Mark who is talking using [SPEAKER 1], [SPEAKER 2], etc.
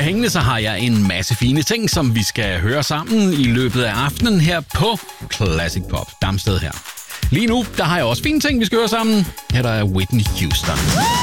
[SPEAKER 1] hængende, så har jeg en masse fine ting, som vi skal høre sammen i løbet af aftenen her på Classic Pop. Damsted her. Lige nu, der har jeg også fine ting, vi skal høre sammen. Her der er Whitney Houston.